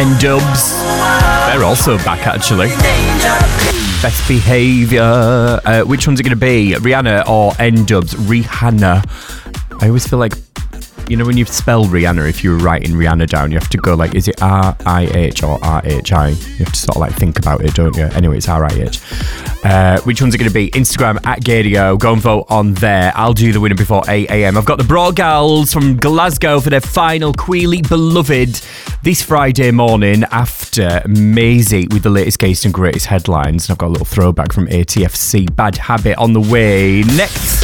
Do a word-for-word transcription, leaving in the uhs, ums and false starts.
N-Dubz. They're also back, actually. Best Behaviour. Uh, which one's it going to be? Rihanna or N-Dubz? Rihanna. I always feel like, you know, when you spell Rihanna, if you were writing Rihanna down, you have to go like, is it R I H or R H I? You have to sort of like think about it, don't you? Anyway, it's R I H. Uh, which one's it going to be? Instagram at Gadio. Go and vote on there. I'll do the winner before eight a.m. I've got the Bro Gals from Glasgow for their final Queely Beloved this Friday morning after Maisie with the latest, gayest and greatest headlines. And I've got a little throwback from A T F C Bad Habit on the way next.